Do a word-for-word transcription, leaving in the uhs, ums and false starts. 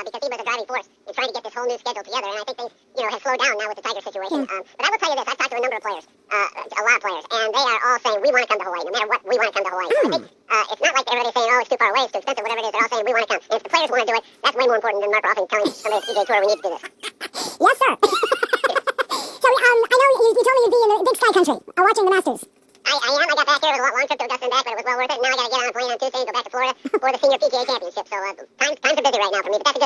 uh, because he was a driving force in trying to get this whole new schedule together. And I think things, you know, have slowed down now with the Tiger situation. Yeah. Um, but I will tell you this: I've talked to a number of players, uh, a lot of players, and they are all saying we want to come to Hawaii, no matter what. We want to come to Hawaii. So I think uh, it's not like everybody's saying, oh, it's too far away, it's too expensive, whatever it is. They're all saying we want to come. And if the players want to do it, that's way more important than Mark Ruffing telling somebody at the P G A Tour we need to do this. Yes, sir. So, um, I know you, you told me you'd be in the Big Sky Country, uh, watching the Masters. I, I am. I got back here. It was a lot long trip to Augusta and back, but it was well worth it. Now I got to get on a plane on Tuesday and go back to Florida for the Senior P G A Championship. So uh, times times are busy right now for me, but that's a good